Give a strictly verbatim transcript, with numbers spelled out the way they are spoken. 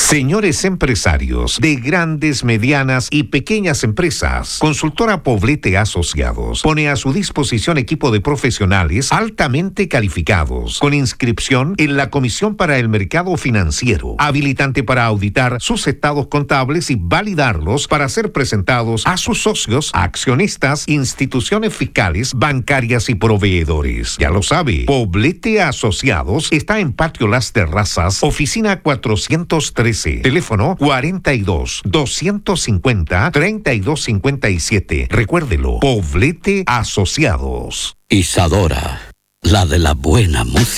Señores empresarios de grandes, medianas y pequeñas empresas, Consultora Poblete Asociados pone a su disposición equipo de profesionales altamente calificados con inscripción en la Comisión para el Mercado Financiero, habilitante para auditar sus estados contables y validarlos para ser presentados a sus socios, accionistas, instituciones fiscales, bancarias y proveedores. Ya lo sabe, Poblete Asociados está en Patio Las Terrazas, oficina cuatrocientos trece, teléfono cuarenta y dos, doscientos cincuenta, treinta y dos cincuenta y siete. Recuérdelo, Poblete Asociados. Isadora, la de la buena música.